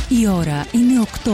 Η ώρα είναι 8.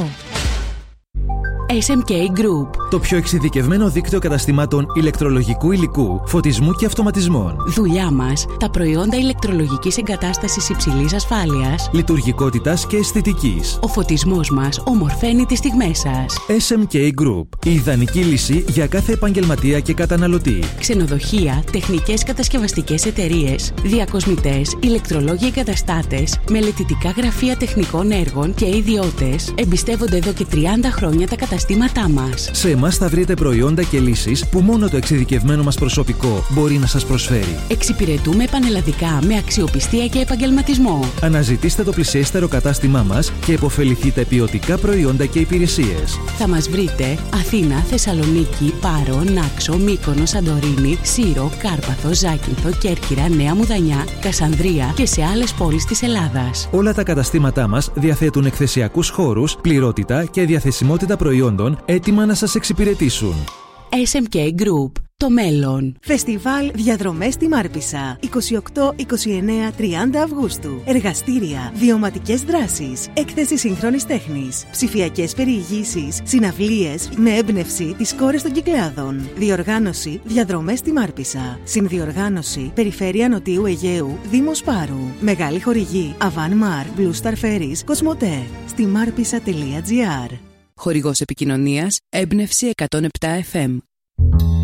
SMK Group. Το πιο εξειδικευμένο δίκτυο καταστημάτων ηλεκτρολογικού υλικού, φωτισμού και αυτοματισμών. Δουλειά μας, τα προϊόντα ηλεκτρολογικής εγκατάστασης υψηλής ασφάλειας, λειτουργικότητας και αισθητικής. Ο φωτισμός μας ομορφαίνει τις στιγμές σας. SMK Group. Η ιδανική λύση για κάθε επαγγελματία και καταναλωτή. Ξενοδοχεία, τεχνικές κατασκευαστικές εταιρείες, διακοσμητές, ηλεκτρολόγοι εγκαταστάτες, μελετητικά γραφεία τεχνικών έργων και ιδιώτες εμπιστεύονται εδώ και 30 χρόνια τα καταστήματά μας. Σε εμάς θα βρείτε προϊόντα και λύσεις που μόνο το εξειδικευμένο μας προσωπικό μπορεί να σας προσφέρει. Εξυπηρετούμε πανελλαδικά με αξιοπιστία και επαγγελματισμό. Αναζητήστε το πλησιέστερο κατάστημά μας και επωφεληθείτε ποιοτικά προϊόντα και υπηρεσίες. Θα μας βρείτε Αθήνα, Θεσσαλονίκη, Πάρο, Νάξο, Μύκονο, Σαντορίνη, Σύρο, Κάρπαθο, Ζάκυνθο, Κέρκυρα, Νέα Μουδανιά, Κασανδρία και σε άλλες πόλεις της Ελλάδας. Όλα τα καταστήματά μας διαθέτουν εκθεσιακούς χώρους, πληρότητα και διαθεσιμότητα προϊόντων έτοιμα να σας εξυπηρετήσουν. SMK Group. Το μέλλον. Φεστιβάλ Διαδρομές στη Μάρπισσα. 28, 29, 30 Αυγούστου. Εργαστήρια, βιωματικές δράσεις, έκθεση σύγχρονης τέχνης, ψηφιακές περιηγήσεις, συναυλίες με έμπνευση τις κόρες των Κυκλάδων. Διοργάνωση Διαδρομές στη Μάρπισσα. Συνδιοργάνωση Περιφέρεια Νοτιού Αιγαίου, Δήμος Πάρου. Μεγάλη χορηγή Avan Mar, Blue Star Ferries, Κοσμοτέ. Στη marpissa.gr. Χορηγός επικοινωνίας Έμπνευση 107 FM.